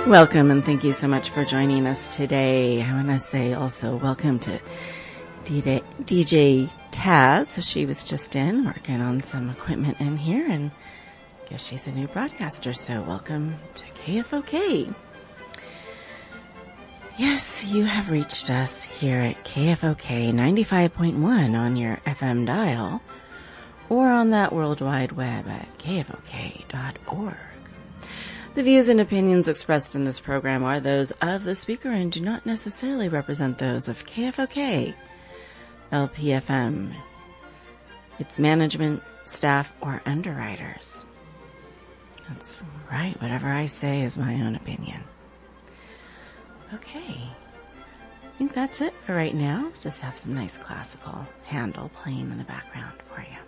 Welcome and thank you so much for joining us today. I want to say also welcome to DJ Taz. So she was just in working on some equipment in here, and I guess she's a new broadcaster. So welcome to KFOK. Yes, you have reached us here at KFOK 95.1 on your FM dial or on that World Wide Web at kfok.org. The views and opinions expressed in this program are those of the speaker and do not necessarily represent those of KFOK, LPFM, its management, staff, or underwriters. That's right. Whatever I say is my own opinion. Okay. I think that's it for right now. Just have some nice classical Handel playing in the background for you.